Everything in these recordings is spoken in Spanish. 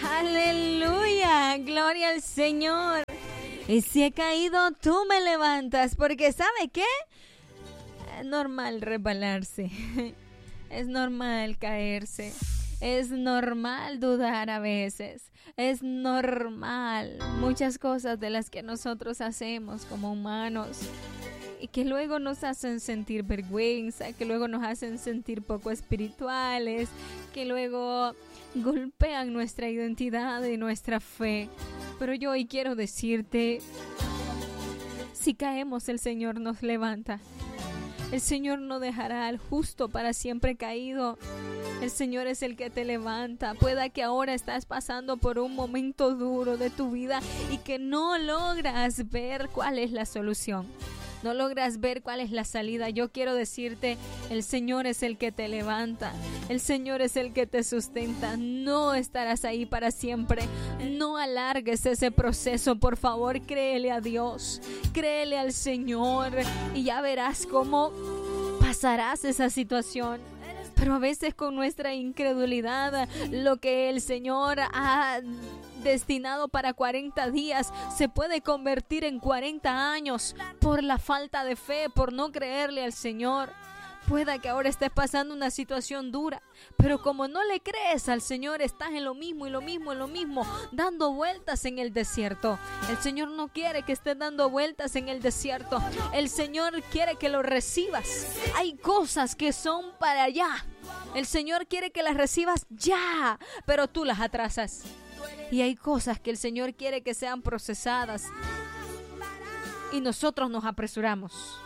Aleluya, gloria al Señor. Y si he caído, tú me levantas, porque ¿sabe qué? Es normal resbalarse, es normal caerse, es normal dudar a veces, es normal muchas cosas de las que nosotros hacemos como humanos y que luego nos hacen sentir vergüenza, que luego nos hacen sentir poco espirituales, que luego golpean nuestra identidad y nuestra fe. Pero yo hoy quiero decirte, si caemos, el Señor nos levanta. El Señor no dejará al justo para siempre caído. El Señor es el que te levanta. Pueda que ahora estás pasando por un momento duro de tu vida y que no logras ver cuál es la solución. No logras ver cuál es la salida. Yo quiero decirte, el Señor es el que te levanta. El Señor es el que te sustenta. No estarás ahí para siempre. No alargues ese proceso. Por favor, créele a Dios. Créele al Señor. Y ya verás cómo pasarás esa situación. Pero a veces con nuestra incredulidad, lo que el Señor ha destinado para 40 días se puede convertir en 40 años por la falta de fe, por no creerle al Señor. Pueda que ahora estés pasando una situación dura, pero como no le crees al Señor, estás en lo mismo y lo mismo y lo mismo, dando vueltas en el desierto. El Señor no quiere que estés dando vueltas en el desierto. El Señor quiere que lo recibas. Hay cosas que son para allá. El Señor quiere que las recibas ya, pero tú las atrasas. Y hay cosas que el Señor quiere que sean procesadas y nosotros nos apresuramos.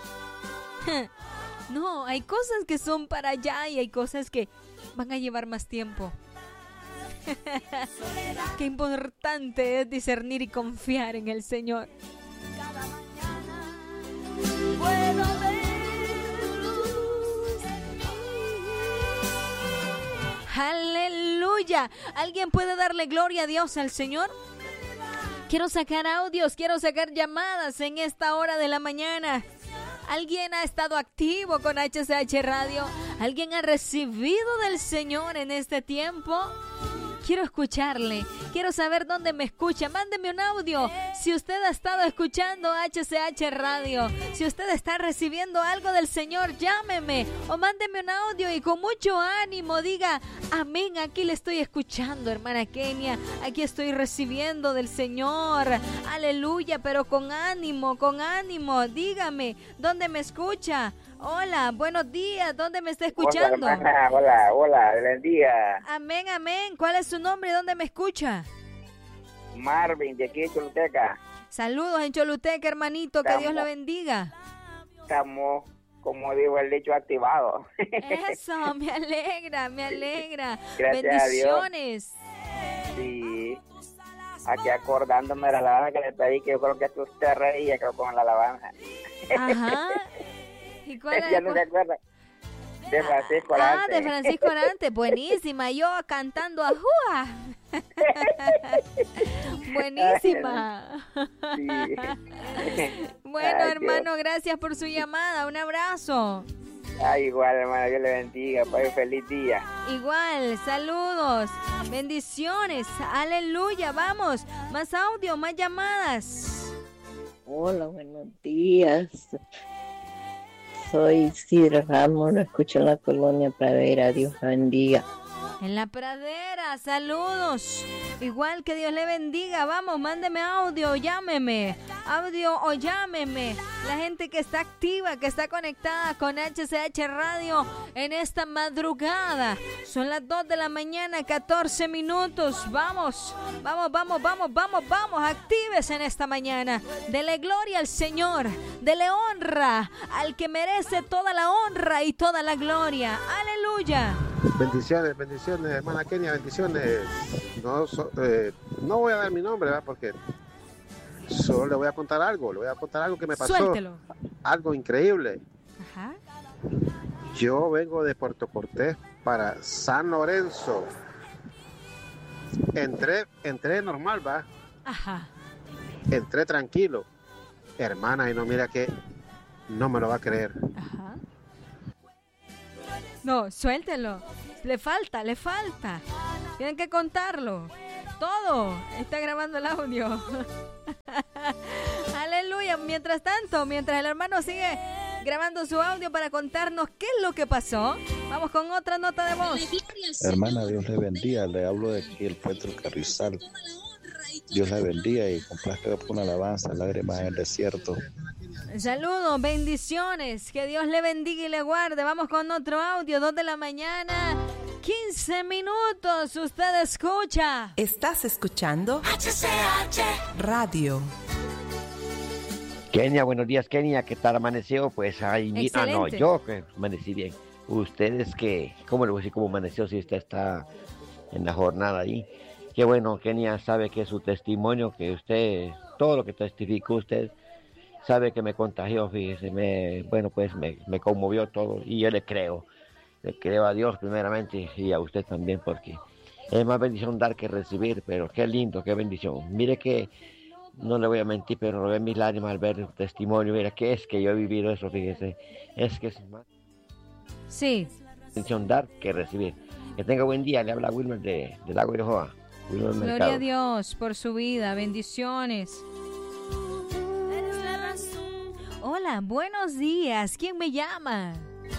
No, hay cosas que son para allá y hay cosas que van a llevar más tiempo. Qué importante es discernir y confiar en el Señor. Cada mañana puedo ver luz en ti. Aleluya. ¿Alguien puede darle gloria a Dios al Señor? Quiero sacar audios, quiero sacar llamadas en esta hora de la mañana. ¿Alguien ha estado activo con HCH Radio? ¿Alguien ha recibido del Señor en este tiempo? Quiero escucharle, quiero saber dónde me escucha. Mándeme un audio si usted ha estado escuchando HCH Radio. Si usted está recibiendo algo del Señor, llámeme o mándeme un audio y con mucho ánimo diga: amén, aquí le estoy escuchando, hermana Kenia. Aquí estoy recibiendo del Señor. Aleluya, pero con ánimo, con ánimo. Dígame, ¿dónde me escucha? Hola, buenos días, ¿dónde me está escuchando? Hola, hermana, hola, buen día. Amén, amén. ¿Cuál es su nombre y dónde me escucha? Marvin, de aquí de Choluteca. Saludos en Choluteca, hermanito, que Dios lo bendiga. Estamos, como digo el dicho, activados. Eso, me alegra. Gracias bendiciones. A Dios. Sí, aquí acordándome de la alabanza que le pedí, que yo creo que usted reía, creo, con la alabanza. Ajá. ¿Y cuál es? Ya no se acuerda. De Francisco Arante. De Francisco Arante, buenísima. Yo cantando ajúa. Buenísima. Sí. Bueno, Ay, hermano, gracias por su llamada. Un abrazo. Igual, hermano, Dios le bendiga. Pues feliz día. Igual, saludos, bendiciones, aleluya. Vamos, más audio, más llamadas. Hola, buenos días. Soy Isidra Ramos, lo escucho en la colonia Pradera. Dios la bendiga. En la Pradera, saludos. Igual, que Dios le bendiga. Vamos, mándeme audio, llámeme. Audio o llámeme. La gente que está activa, que está conectada con HCH Radio en esta madrugada. Son las 2 de la mañana, 14 minutos. Vamos. Actívese en esta mañana. Dele gloria al Señor. Dele honra al que merece toda la honra y toda la gloria. Aleluya. Bendiciones, hermana Kenia, bendiciones. No voy a dar mi nombre, ¿verdad? Porque solo le voy a contar algo que me pasó. Suéltelo. Algo increíble. Ajá. Yo vengo de Puerto Cortés para San Lorenzo. Entré normal, ¿va? Ajá. Entré tranquilo. Hermana, y no, mira que no me lo va a creer. Ajá. No, suéltelo. Le falta. Tienen que contarlo. todo. Está grabando el audio. Aleluya. Mientras tanto, mientras el hermano sigue grabando su audio para contarnos qué es lo que pasó, vamos con otra nota de voz. Hermana, Dios le bendiga. Le hablo de aquí, el Puerto Carrizal. Dios le bendiga y complazca con una alabanza, lágrimas en el desierto. Saludos, bendiciones. Que Dios le bendiga y le guarde. Vamos con otro audio, 2 de la mañana, 15 minutos. Usted escucha. Estás escuchando HCH Radio. Kenia, buenos días, Kenia. ¿Qué tal amaneció? Pues ahí, yo que amanecí bien. Ustedes que, ¿cómo le voy a decir cómo amaneció si usted está en la jornada ahí? Qué bueno, Kenia sabe que su testimonio, que usted, todo lo que testificó usted, sabe que me contagió, fíjese, me conmovió todo y yo le creo a Dios primeramente y a usted también, porque es más bendición dar que recibir, pero qué lindo, qué bendición. Mire que no le voy a mentir, pero robé mis lágrimas al ver el testimonio. Mira, que es que yo he vivido eso, fíjese. Es que es más bendición dar que recibir. Que tenga buen día. Le habla Wilmer de Lago de Joa. Gloria a Dios por su vida. Bendiciones. Hola, buenos días. ¿Quién me llama?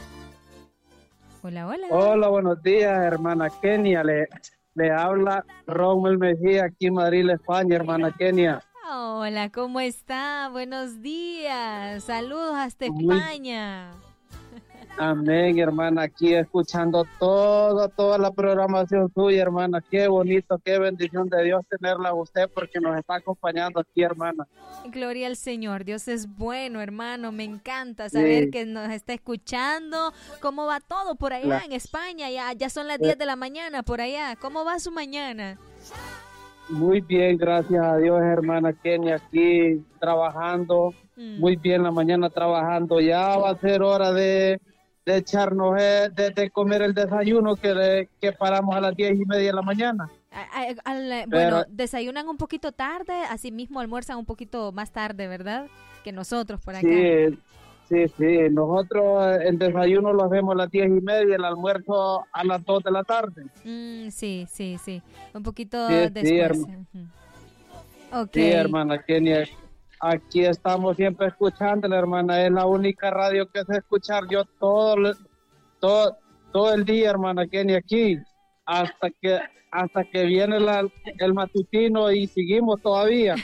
Hola, hola. Hola, buenos días, hermana Kenia. Le habla Rommel Mejía, aquí en Madrid, España, hermana Kenia. Hola, ¿cómo está? Buenos días. Saludos hasta España. Amén, hermana, aquí escuchando toda la programación suya, hermana. Qué bonito, qué bendición de Dios tenerla a usted porque nos está acompañando aquí, hermana. Gloria al Señor, Dios es bueno, hermano. Me encanta saber que nos está escuchando. ¿Cómo va todo por allá en España? Ya son las 10 de la mañana por allá. ¿Cómo va su mañana? Muy bien, gracias a Dios, hermana Kenia, aquí trabajando. Muy bien, la mañana trabajando. Ya va a ser hora de echarnos, de comer el desayuno que paramos a las 10:30 de la mañana. Bueno, desayunan un poquito tarde, así mismo almuerzan un poquito más tarde, ¿verdad? Que nosotros por acá. Sí, nosotros el desayuno lo hacemos a las 10:30, el almuerzo a las 2 de la tarde. Sí, un poquito después. Sí, hermana Kenia. Aquí estamos siempre escuchándola, hermana. Es la única radio que sé escuchar yo todo el día, hermana Kenia, aquí. Hasta que viene el matutino y seguimos todavía.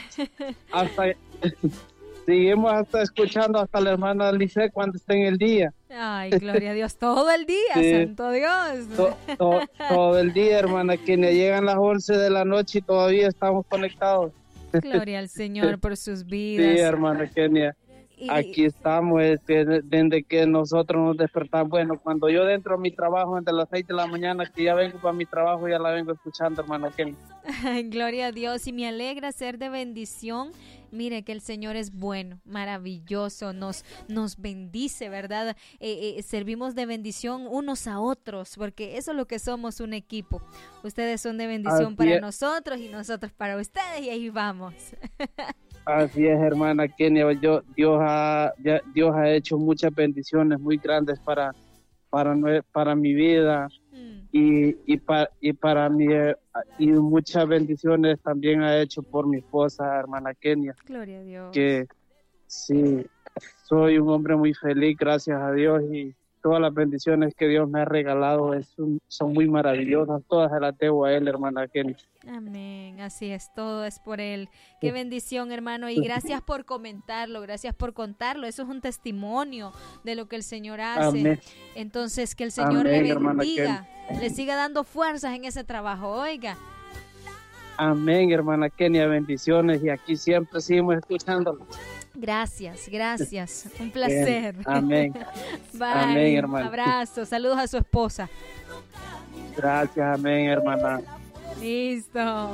Seguimos hasta escuchando hasta la hermana Lice cuando está en el día. Ay, gloria a Dios. Todo el día, santo Dios. Todo el día, hermana Kenia. Llegan las 11 de la noche y todavía estamos conectados. Gloria al Señor por sus vidas. Sí, hermana Kenia. Aquí estamos, desde que nosotros nos despertamos. Bueno, cuando yo dentro de mi trabajo, entre las 6 de la mañana, que ya vengo para mi trabajo, ya la vengo escuchando, hermana Kenia. Gloria a Dios, y me alegra ser de bendición. Mire que el Señor es bueno, maravilloso, nos bendice, ¿verdad? Servimos de bendición unos a otros, porque eso es lo que somos, un equipo. Ustedes son de bendición para nosotros y nosotros para ustedes, y ahí vamos. Así es, hermana Kenia. Dios ha hecho muchas bendiciones muy grandes para mi vida y para mí, y muchas bendiciones también ha hecho por mi esposa, hermana Kenia. Gloria a Dios. Que sí, soy un hombre muy feliz, gracias a Dios, y todas las bendiciones que Dios me ha regalado son muy maravillosas. Todas se las debo a Él, hermana Kenia. Amén, así es, todo es por Él. Qué bendición, hermano, y gracias por comentarlo, gracias por contarlo. Eso es un testimonio de lo que el Señor hace. Amén. Entonces, que el Señor le bendiga, le siga dando fuerzas en ese trabajo, oiga. Amén, hermana Kenia, bendiciones, y aquí siempre seguimos escuchándolo. Gracias, un placer. Bien. Amén. Bye. Amén, hermana. Abrazo, saludos a su esposa. Gracias, amén, hermana. Listo.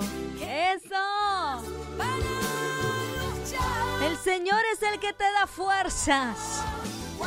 Eso. El Señor es el que te da fuerzas.